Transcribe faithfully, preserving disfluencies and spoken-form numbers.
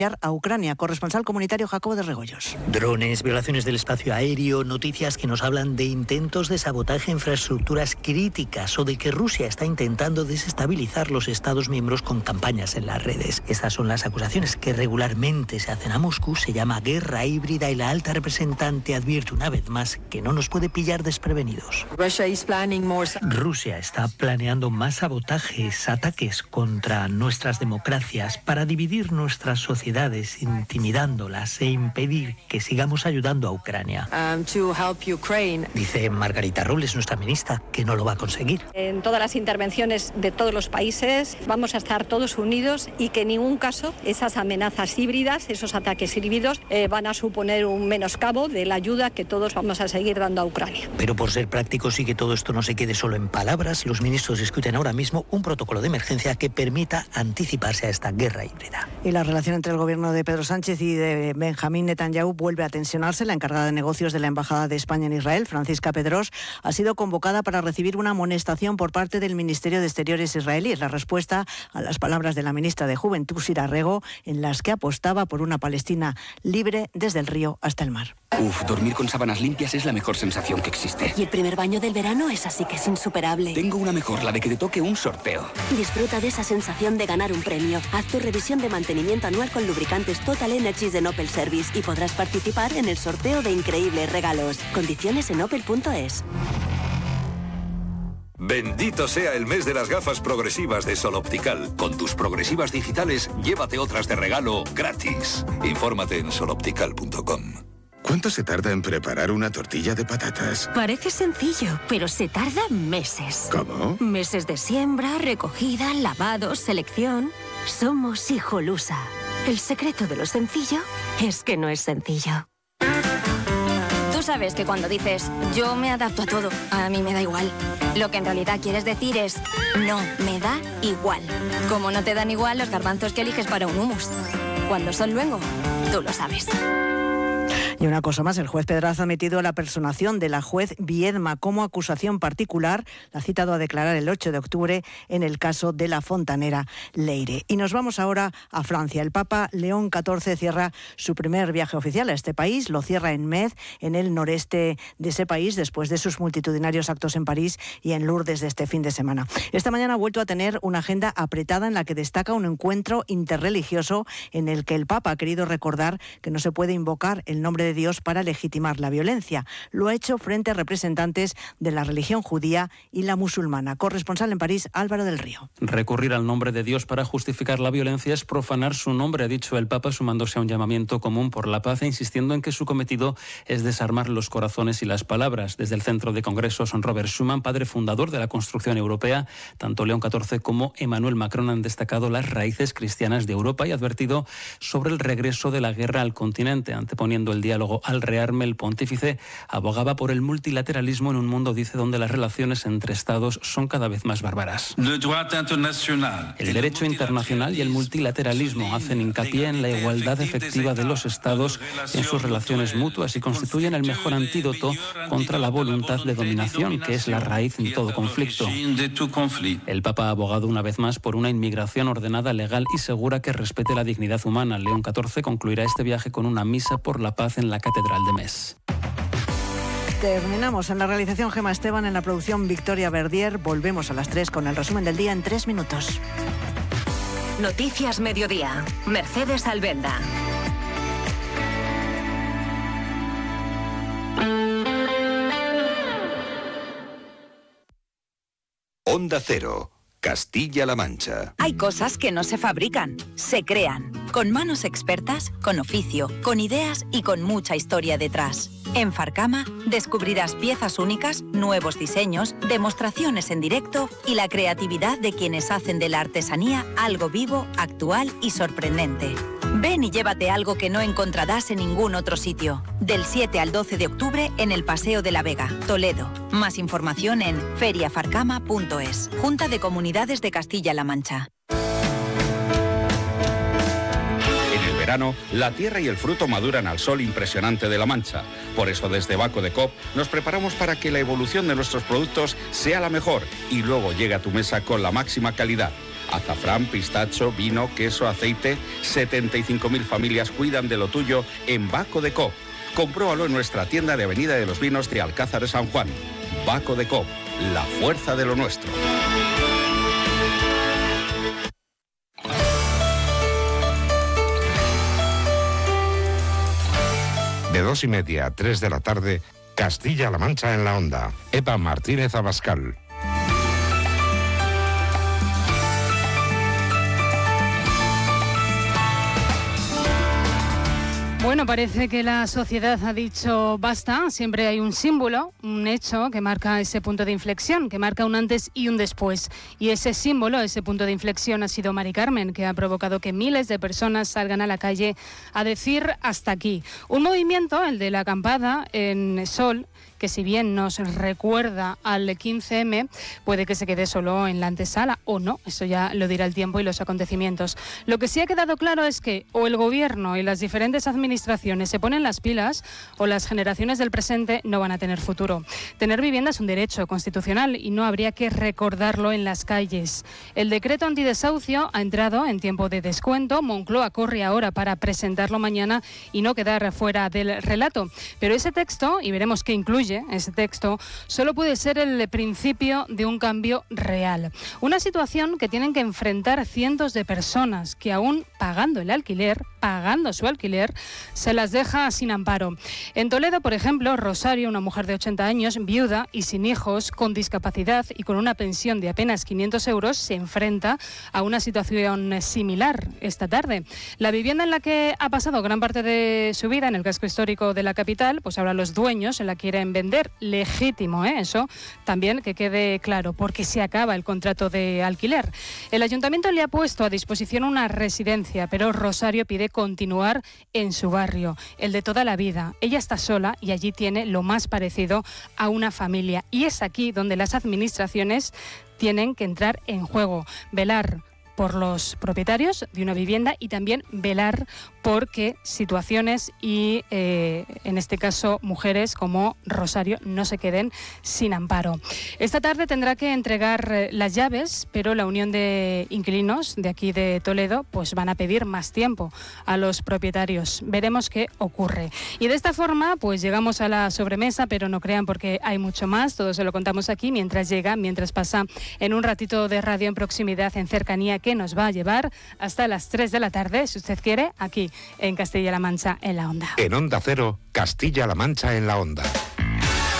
a Ucrania. Corresponsal comunitario Jacobo de Regoyos. Drones, violaciones del espacio aéreo, noticias que nos hablan de intentos de sabotaje a infraestructuras críticas o de que Rusia está intentando desestabilizar los Estados miembros con campañas en las redes. Estas son las acusaciones que regularmente se hacen a Moscú. Se llama guerra híbrida y la alta representante advierte una vez más que no nos puede pillar desprevenidos. Rusia está planeando más sabotajes, ataques contra nuestras democracias para dividir nuestras sociedades, intimidándolas e impedir que sigamos ayudando a Ucrania. Um, to help Ukraine. Dice Margarita Robles, nuestra ministra, que no lo va a conseguir. En todas las intervenciones de todos los países vamos a estar todos unidos y que en ningún caso esas amenazas híbridas, esos ataques híbridos, eh, van a suponer un menoscabo de la ayuda que todos vamos a seguir dando a Ucrania. Pero por ser prácticos y que todo esto no se quede solo en palabras, los ministros discuten ahora mismo un protocolo de emergencia que permita anticiparse a esta guerra híbrida. Y la relación entre el gobierno de Pedro Sánchez y de Benjamín Netanyahu vuelve a tensionarse. La encargada de negocios de la Embajada de España en Israel, Francisca Pedros, ha sido convocada para recibir una amonestación por parte del Ministerio de Exteriores israelí. La respuesta a las palabras de la ministra de Juventud, Sira Rego, en las que apostaba por una Palestina libre desde el río hasta el mar. Uf, dormir con sábanas limpias es la mejor sensación que existe. Y el primer baño del verano es así que es insuperable. Tengo una mejor, la de que te toque un sorteo. Disfruta de esa sensación de ganar un premio. Haz tu revisión de mantenimiento anual con lubricantes Total Energies de Opel Service y podrás participar en el sorteo de increíbles regalos. Condiciones en opel punto es. Bendito sea el mes de las gafas progresivas de Sol Optical. Con tus progresivas digitales, llévate otras de regalo gratis. Infórmate en sol optical punto com. ¿Cuánto se tarda en preparar una tortilla de patatas? Parece sencillo, pero se tarda meses. ¿Cómo? Meses de siembra, recogida, lavado, selección. Somos Hijolusa. El secreto de lo sencillo es que no es sencillo. Tú sabes que cuando dices yo me adapto a todo, a mí me da igual, lo que en realidad quieres decir es no, me da igual. Como no te dan igual los garbanzos que eliges para un hummus. Cuando son luengo, tú lo sabes. Y una cosa más, el juez Pedraza ha admitido la personación de la juez Viedma como acusación particular. La ha citado a declarar el ocho de octubre en el caso de la fontanera Leire. Y nos vamos ahora a Francia. El Papa León catorce cierra su primer viaje oficial a este país. Lo cierra en Metz, en el noreste de ese país, después de sus multitudinarios actos en París y en Lourdes de este fin de semana. Esta mañana ha vuelto a tener una agenda apretada en la que destaca un encuentro interreligioso en el que el Papa ha querido recordar que no se puede invocar el nombre de Dios para legitimar la violencia. Lo ha hecho frente a representantes de la religión judía y la musulmana. Corresponsal en París, Álvaro del Río. Recurrir al nombre de Dios para justificar la violencia es profanar su nombre, ha dicho el Papa, sumándose a un llamamiento común por la paz e insistiendo en que su cometido es desarmar los corazones y las palabras. Desde el Centro de Congresos Robert Schuman, padre fundador de la construcción europea, tanto León catorce como Emmanuel Macron han destacado las raíces cristianas de Europa y advertido sobre el regreso de la guerra al continente, anteponiendo el diálogo al rearme. El pontífice abogaba por el multilateralismo en un mundo, dice, donde las relaciones entre estados son cada vez más bárbaras. El derecho internacional y el multilateralismo hacen hincapié en la igualdad efectiva de los estados en sus relaciones mutuas y constituyen el mejor antídoto contra la voluntad de dominación, que es la raíz de todo conflicto. El Papa ha abogado una vez más por una inmigración ordenada, legal y segura que respete la dignidad humana. León catorce concluirá este viaje con una misa por la paz en la Catedral de Metz. Terminamos en la realización Gema Esteban, en la producción Victoria Verdier. Volvemos a las tres con el resumen del día en tres minutos. Noticias Mediodía. Mercedes Albenda. Onda Cero, Castilla-La Mancha. Hay cosas que no se fabrican, se crean. Con manos expertas, con oficio, con ideas y con mucha historia detrás. En Farcama descubrirás piezas únicas, nuevos diseños, demostraciones en directo y la creatividad de quienes hacen de la artesanía algo vivo, actual y sorprendente. Ven y llévate algo que no encontrarás en ningún otro sitio. Del siete al doce de octubre en el Paseo de la Vega, Toledo. Más información en feria farcama punto es. Junta de Comunidades de Castilla-La Mancha. En el verano, la tierra y el fruto maduran al sol impresionante de La Mancha. Por eso desde Baco de Coop nos preparamos para que la evolución de nuestros productos sea la mejor y luego llegue a tu mesa con la máxima calidad. Azafrán, pistacho, vino, queso, aceite. setenta y cinco mil familias cuidan de lo tuyo en Baco de Coop. Compruébalo en nuestra tienda de Avenida de los Vinos de Alcázar de San Juan. Baco de Coop, la fuerza de lo nuestro. De dos y media a tres de la tarde, Castilla-La Mancha en la Onda. Eva Martínez Abascal. Bueno, parece que la sociedad ha dicho basta. Siempre hay un símbolo, un hecho que marca ese punto de inflexión, que marca un antes y un después. Y ese símbolo, ese punto de inflexión ha sido Mari Carmen, que ha provocado que miles de personas salgan a la calle a decir hasta aquí. Un movimiento, el de la acampada en Sol, que si bien nos recuerda al quince eme, puede que se quede solo en la antesala o no, eso ya lo dirá el tiempo y los acontecimientos. Lo que sí ha quedado claro es que o el gobierno y las diferentes administraciones se ponen las pilas o las generaciones del presente no van a tener futuro. Tener vivienda es un derecho constitucional y no habría que recordarlo en las calles. El decreto antidesahucio ha entrado en tiempo de descuento. Moncloa corre ahora para presentarlo mañana y no quedar fuera del relato. Pero ese texto, y veremos qué incluye ese texto, solo puede ser el principio de un cambio real. Una situación que tienen que enfrentar cientos de personas que aún pagando el alquiler, pagando su alquiler, se las deja sin amparo. En Toledo, por ejemplo, Rosario, una mujer de ochenta años, viuda y sin hijos, con discapacidad y con una pensión de apenas quinientos euros, se enfrenta a una situación similar esta tarde. La vivienda en la que ha pasado gran parte de su vida, en el casco histórico de la capital, pues ahora los dueños se la quieren vender. Legítimo, ¿eh? Eso también que quede claro, porque se acaba el contrato de alquiler. El ayuntamiento le ha puesto a disposición una residencia, pero Rosario pide continuar en su barrio, el de toda la vida. Ella está sola y allí tiene lo más parecido a una familia. Y es aquí donde las administraciones tienen que entrar en juego, velar por los propietarios de una vivienda y también velar porque situaciones y, eh, en este caso, mujeres como Rosario no se queden sin amparo. Esta tarde tendrá que entregar eh, las llaves, pero la Unión de Inquilinos de aquí de Toledo pues van a pedir más tiempo a los propietarios. Veremos qué ocurre. Y de esta forma pues llegamos a la sobremesa, pero no crean porque hay mucho más. Todo se lo contamos aquí mientras llega, mientras pasa en un ratito de radio en proximidad, en cercanía, que nos va a llevar hasta las tres de la tarde, si usted quiere, aquí en Castilla-La Mancha en la Onda. En Onda Cero, Castilla-La Mancha en la Onda.